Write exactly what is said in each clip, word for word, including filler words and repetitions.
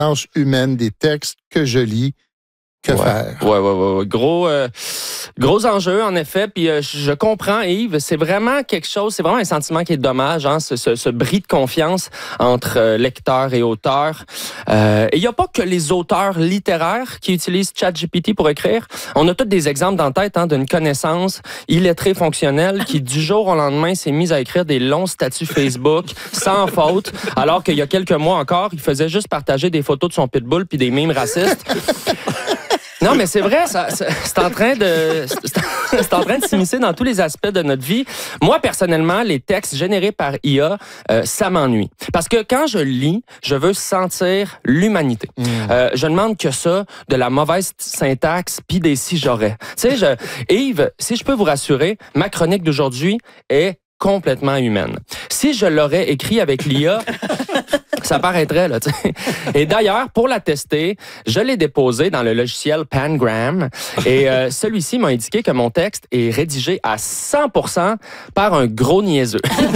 humaine des textes que je lis. Que ouais. faire? Oui, oui, oui. Gros, euh, gros enjeu, en effet. Puis euh, je comprends, Yves, c'est vraiment quelque chose, c'est vraiment un sentiment qui est dommage, hein, ce, ce, ce bris de confiance entre euh, lecteur et auteur. Euh, et il n'y a pas que les auteurs littéraires qui utilisent ChatGPT pour écrire. On a tous des exemples dans la tête hein, d'une connaissance illettrée fonctionnelle qui, du jour au lendemain, s'est mise à écrire des longs statuts Facebook sans faute, alors qu'il y a quelques mois encore, il faisait juste partager des photos de son pitbull puis des mimes racistes. Non, mais c'est vrai, ça, ça, c'est en train de, c'est en train de s'immiscer dans tous les aspects de notre vie. Moi, personnellement, les textes générés par I A, euh, ça m'ennuie. Parce que quand je lis, je veux sentir l'humanité. Mmh. Euh, je demande que ça, de la mauvaise syntaxe, puis des si j'aurais. Tu sais, je, Yves, si je peux vous rassurer, ma chronique d'aujourd'hui est complètement humaine. Si je l'aurais écrit avec l'I A, ça paraîtrait, là, tu sais. Et d'ailleurs, pour la tester, je l'ai déposé dans le logiciel Pangram et euh, celui-ci m'a indiqué que mon texte est rédigé à cent pour cent par un gros niaiseux.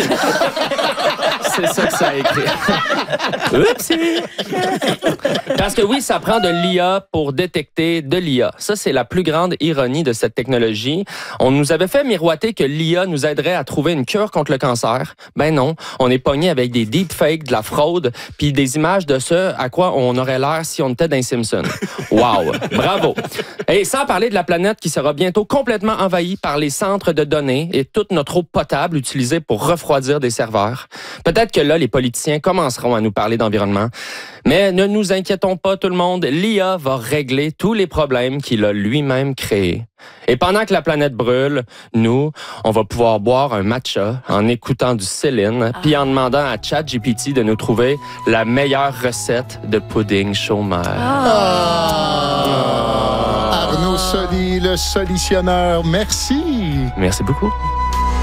C'est ça que ça a écrit. Oupsie! Parce que oui, ça prend de l'I A pour détecter de l'I A. Ça, c'est la plus grande ironie de cette technologie. On nous avait fait miroiter que l'I A nous aiderait à trouver une cure contre le cancer. Ben non, on est pogné avec des deepfakes, de la fraude, puis des images de ce à quoi on aurait l'air si on était dans Simpson. Wow! Bravo! Et sans parler de la planète qui sera bientôt complètement envahie par les centres de données et toute notre eau potable utilisée pour refroidir des serveurs. Peut-être que là, les politiciens commenceront à nous parler d'environnement. Mais ne nous inquiétons pas, tout le monde. L'I A va régler tous les problèmes qu'il a lui-même créés. Et pendant que la planète brûle, nous, on va pouvoir boire un matcha en écoutant du Céline, ah. puis en demandant à ChatGPT de nous trouver la meilleure recette de pudding chômeur. Ah. Ah. Arnaud Soli, le solutionneur, merci. Merci beaucoup.